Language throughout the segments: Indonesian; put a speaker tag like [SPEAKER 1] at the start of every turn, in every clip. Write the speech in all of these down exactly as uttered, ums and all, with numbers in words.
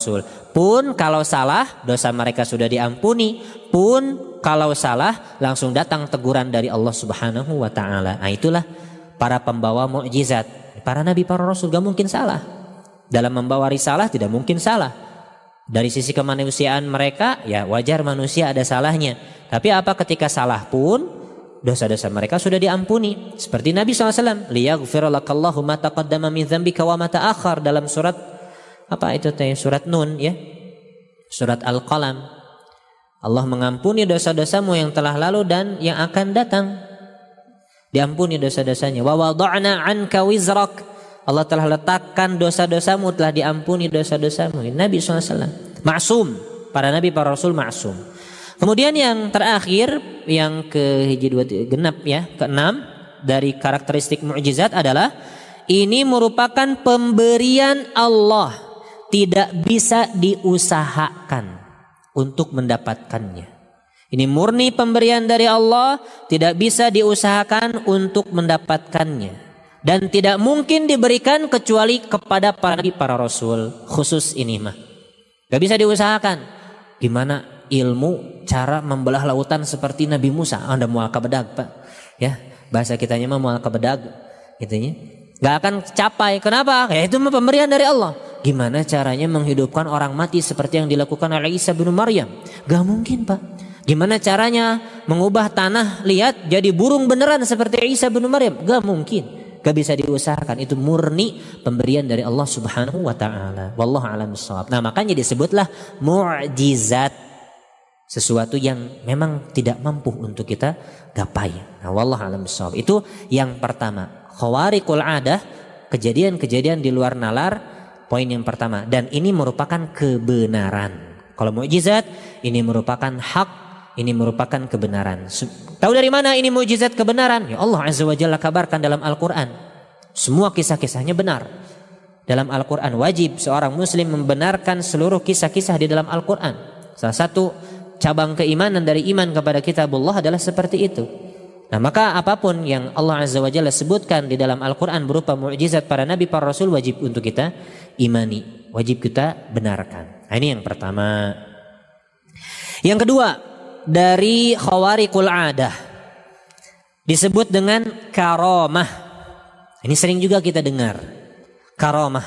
[SPEAKER 1] rasul. Pun kalau salah dosa mereka sudah diampuni. Pun kalau salah langsung datang teguran dari Allah Subhanahu wa taala. Nah, itulah para pembawa mukjizat. Para nabi, para rasul gak mungkin salah. Dalam membawa risalah tidak mungkin salah. Dari sisi kemanusiaan mereka ya wajar manusia ada salahnya. Tapi apa ketika salah pun dosa-dosa mereka sudah diampuni. Seperti Nabi shallallahu alaihi wasallam, liyaghfir lakallahu ma taqaddama min dzambika wa ma ta'akhkhar, dalam surat apa itu teh, surat Nun ya, surat Al-Qalam. Allah mengampuni dosa-dosamu yang telah lalu dan yang akan datang. Diampuni dosa-dosanya. Wa wada'na 'anka wizrak, Allah telah letakkan dosa-dosamu, telah diampuni dosa-dosamu. Nabi shallallahu alaihi wasallam maksum, para nabi para rasul maksum. Kemudian yang terakhir, yang ke hiji dua genap ya, keenam dari karakteristik mukjizat adalah ini merupakan pemberian Allah, tidak bisa diusahakan untuk mendapatkannya. Ini murni pemberian dari Allah, tidak bisa diusahakan untuk mendapatkannya, dan tidak mungkin diberikan kecuali kepada para nabi para rasul. Khusus ini mah gak bisa diusahakan. Gimana ilmu cara membelah lautan seperti Nabi Musa? Anda mual kebedag pak ya, bahasa kitanya mah mual kebedag gitunya, gak akan capai. Kenapa? Ya itu mah pemberian dari Allah. Gimana caranya menghidupkan orang mati seperti yang dilakukan oleh Isa bin Maryam? Gak mungkin pak. Gimana caranya mengubah tanah liat jadi burung beneran seperti Isa bin Maryam? Gak mungkin, gak bisa diusahakan. Itu murni pemberian dari Allah Subhanahu wa taala. Wallahu a'lam bishawab. Nah, makanya disebutlah mukjizat, sesuatu yang memang tidak mampu untuk kita gapai. Nah, wallahu a'lam bishawab. Itu yang pertama, khawariqul adah, kejadian-kejadian di luar nalar, poin yang pertama. Dan ini merupakan kebenaran. Kalau mukjizat ini merupakan hak, ini merupakan kebenaran. Tahu dari mana ini mukjizat kebenaran? Ya Allah Azza wa Jalla kabarkan dalam Al-Qur'an. Semua kisah-kisahnya benar. Dalam Al-Qur'an wajib seorang muslim membenarkan seluruh kisah-kisah di dalam Al-Qur'an. Salah satu cabang keimanan dari iman kepada kitabullah adalah seperti itu. Nah, maka apapun yang Allah Azza wa Jalla sebutkan di dalam Al-Quran berupa mukjizat para nabi para rasul wajib untuk kita imani, wajib kita benarkan. Nah, ini yang pertama. Yang kedua, dari khawariqul adah disebut dengan karamah. Ini sering juga kita dengar, karamah.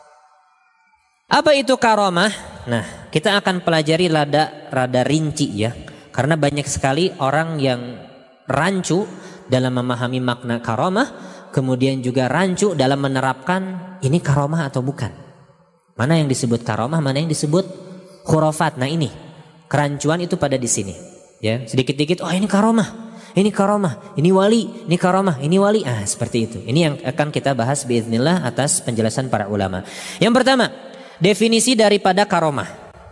[SPEAKER 1] Apa itu karamah? Nah, kita akan pelajari rada rada rinci ya, karena banyak sekali orang yang rancu dalam memahami makna karamah, kemudian juga rancu dalam menerapkan ini karamah atau bukan. Mana yang disebut karamah, mana yang disebut khurafat. Nah, ini kerancuan itu pada di sini. Ya, sedikit-sedikit, oh ini karamah, ini karamah, ini wali, ini karamah, ini wali. Ah, seperti itu. Ini yang akan kita bahas biiznillah atas penjelasan para ulama. Yang pertama, definisi daripada karamah.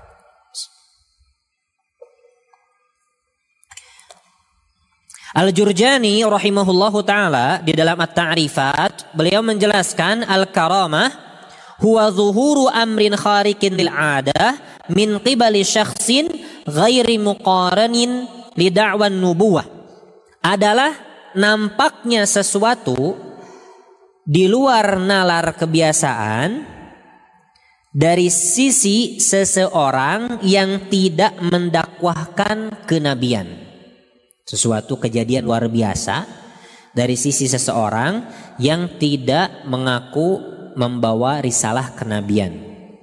[SPEAKER 1] Al-Jurjani rahimahullahu ta'ala di dalam At-Ta'rifat, beliau menjelaskan al-karamah huwa zuhuru amrin khariqin lil 'adah min qibali syakhsin ghairi muqaranin li da'wan nubuwah. Adalah nampaknya sesuatu di luar nalar kebiasaan dari sisi seseorang yang tidak mendakwahkan kenabian. Sesuatu kejadian luar biasa dari sisi seseorang yang tidak mengaku membawa risalah kenabian.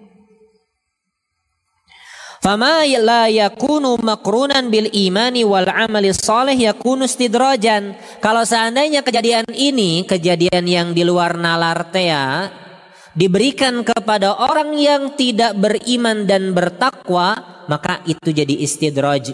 [SPEAKER 1] Fama la yakunu makrunan bil imani wal amali shalih yakunu istidrajan. Kalau seandainya kejadian ini, kejadian yang di luar nalar tea, diberikan kepada orang yang tidak beriman dan bertakwa, maka itu jadi istidraj.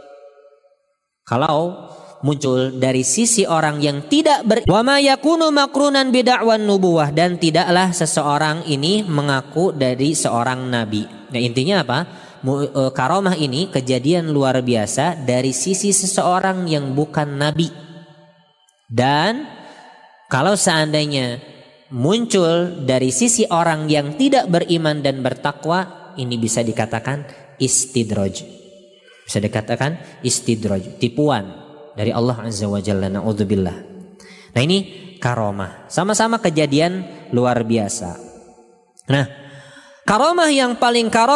[SPEAKER 1] Kalau muncul dari sisi orang yang tidak ber wa ma yakunu makrunan bid'awan nubuwah, dan tidaklah seseorang ini mengaku dari seorang nabi. Nah, intinya apa? Karamah ini kejadian luar biasa dari sisi seseorang yang bukan nabi. Dan kalau seandainya muncul dari sisi orang yang tidak beriman dan bertakwa, ini bisa dikatakan istidraj. Bisa dikatakan istidraj, tipuan dari Allah Azza wa Jalla, na'udzubillah. Nah, ini karamah, sama-sama kejadian luar biasa. Nah, karamah yang paling karamah